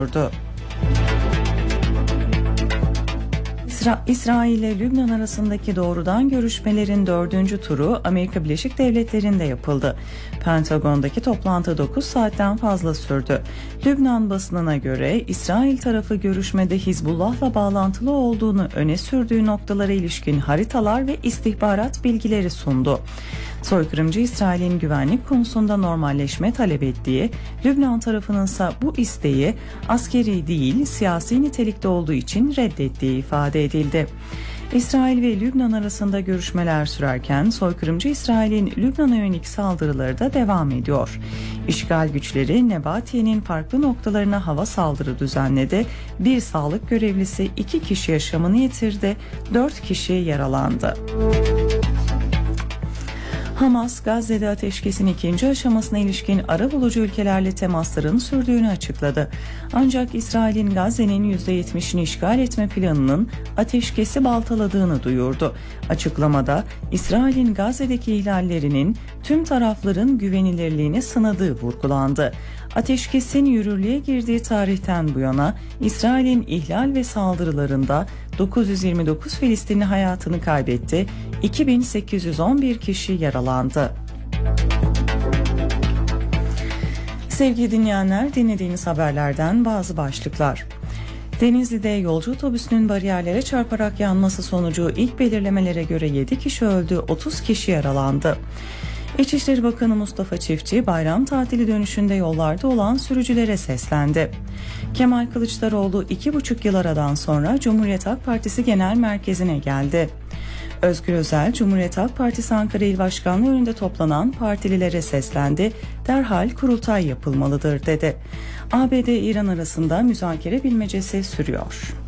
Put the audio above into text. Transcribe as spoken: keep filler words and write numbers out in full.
İsra- İsrail ile Lübnan arasındaki doğrudan görüşmelerin dördüncü turu Amerika Birleşik Devletleri'nde yapıldı. Pentagon'daki toplantı dokuz saatten fazla sürdü. Lübnan basınına göre İsrail tarafı görüşmede Hizbullah'la bağlantılı olduğunu öne sürdüğü noktalara ilişkin haritalar ve istihbarat bilgileri sundu. Soykırımcı İsrail'in güvenlik konusunda normalleşme talep ettiği, Lübnan tarafının ise bu isteği askeri değil siyasi nitelikte olduğu için reddettiği ifade edildi. İsrail ve Lübnan arasında görüşmeler sürerken soykırımcı İsrail'in Lübnan'a yönelik saldırıları da devam ediyor. İşgal güçleri Nebatiye'nin farklı noktalarına hava saldırı düzenledi. Bir sağlık görevlisi iki kişi yaşamını yitirdi, dört kişi yaralandı. Hamas, Gazze'de ateşkesin ikinci aşamasına ilişkin arabulucu ülkelerle temasların sürdüğünü açıkladı. Ancak İsrail'in Gazze'nin yüzde yetmişini işgal etme planının ateşkesi baltaladığını duyurdu. Açıklamada, İsrail'in Gazze'deki ihlallerinin tüm tarafların güvenilirliğini sınadığı vurgulandı. Ateşkesin yürürlüğe girdiği tarihten bu yana İsrail'in ihlal ve saldırılarında dokuz yüz yirmi dokuz Filistinli hayatını kaybetti, iki bin sekiz yüz on bir kişi yaralandı. Sevgili dinleyenler, dinlediğiniz haberlerden bazı başlıklar. Denizli'de yolcu otobüsünün bariyerlere çarparak yanması sonucu ilk belirlemelere göre yedi kişi öldü, otuz kişi yaralandı. İçişleri Bakanı Mustafa Çiftçi bayram tatili dönüşünde yollarda olan sürücülere seslendi. Kemal Kılıçdaroğlu iki buçuk yıl aradan sonra Cumhuriyet Halk Partisi Genel Merkezi'ne geldi. Özgür Özel, Cumhuriyet Halk Partisi Ankara İl Başkanlığı önünde toplanan partililere seslendi, derhal kurultay yapılmalıdır dedi. A B D-İran arasında müzakere bilmecesi sürüyor.